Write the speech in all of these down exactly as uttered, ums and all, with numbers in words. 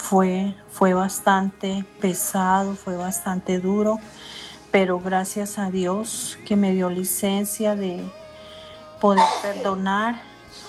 fue, fue bastante pesado, fue bastante duro, pero gracias a Dios que me dio licencia de poder perdonar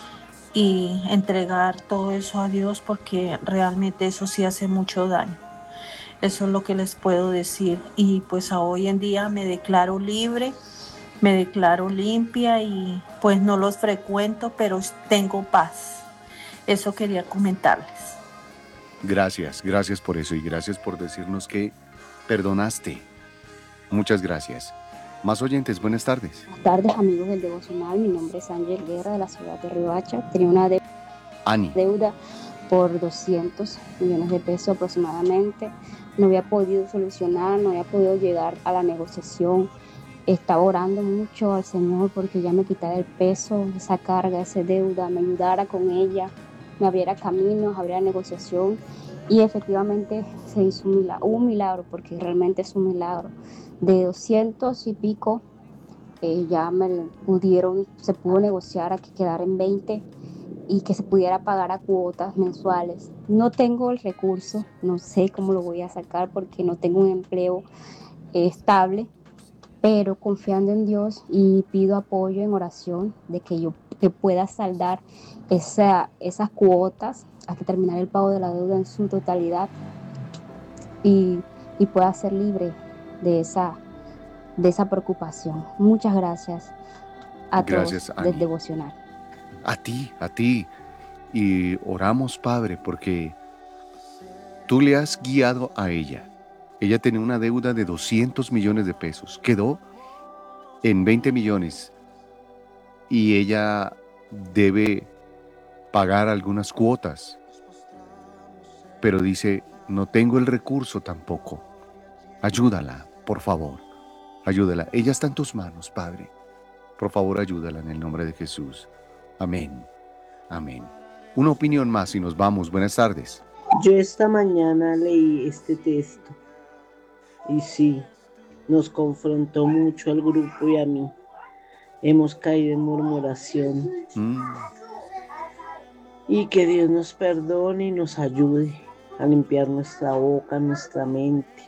y entregar todo eso a Dios, porque realmente eso sí hace mucho daño. Eso es lo que les puedo decir. Y pues a hoy en día me declaro libre, me declaro limpia y pues no los frecuento, pero tengo paz. Eso quería comentarles. Gracias, gracias por eso y gracias por decirnos que perdonaste. Muchas gracias. Más oyentes, buenas tardes. Buenas tardes, amigos del Devocional. Mi nombre es Ángel Guerra, de la ciudad de Riohacha. Tenía una de- Ani. deuda por doscientos millones de pesos aproximadamente. No había podido solucionar, no había podido llegar a la negociación. Estaba orando mucho al Señor porque ya me quitara el peso, esa carga, esa deuda, me ayudara con ella, me abriera caminos, abriera negociación. Y efectivamente se hizo un milagro, un milagro, porque realmente es un milagro. De doscientos y pico, eh, ya me pudieron, se pudo negociar a que quedara en veinte y que se pudiera pagar a cuotas mensuales. No tengo el recurso, no sé cómo lo voy a sacar porque no tengo un empleo eh, estable, pero confiando en Dios y pido apoyo en oración de que yo que pueda saldar esa, esas cuotas hasta terminar el pago de la deuda en su totalidad y, y pueda ser libre de esa, de esa preocupación. Muchas gracias a todos Gracias, del Ani. Devocional. A ti, a ti. Y oramos, Padre, porque tú le has guiado a ella. Ella tenía una deuda de doscientos millones de pesos. Quedó en veinte millones y ella debe pagar algunas cuotas. Pero dice, no tengo el recurso tampoco. Ayúdala, por favor. Ayúdala. Ella está en tus manos, Padre. Por favor, ayúdala en el nombre de Jesús. Amén. Amén. Una opinión más y nos vamos. Buenas tardes. Yo esta mañana leí este texto y sí, nos confrontó mucho al grupo y a mí. Hemos caído en murmuración. Mm. Y que Dios nos perdone y nos ayude a limpiar nuestra boca, nuestra mente.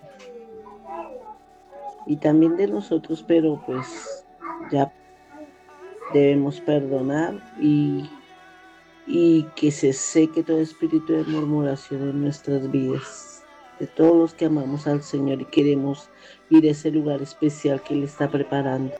Y también de nosotros, pero pues ya debemos perdonar y, y que se seque todo espíritu de murmuración en nuestras vidas. De todos los que amamos al Señor y queremos ir a ese lugar especial que Él está preparando.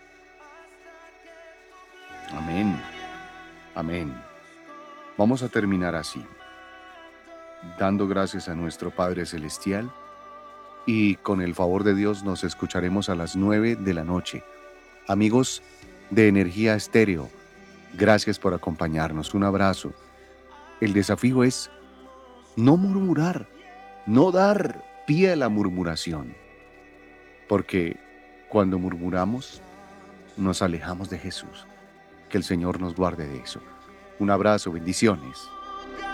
Amén. Amén. Vamos a terminar así, dando gracias a nuestro Padre Celestial, y con el favor de Dios nos escucharemos a las nueve de la noche. Amigos de Energía Estéreo, gracias por acompañarnos. Un abrazo. El desafío es no murmurar, no dar pie a la murmuración, porque cuando murmuramos nos alejamos de Jesús. Que el Señor nos guarde de eso. Un abrazo, bendiciones.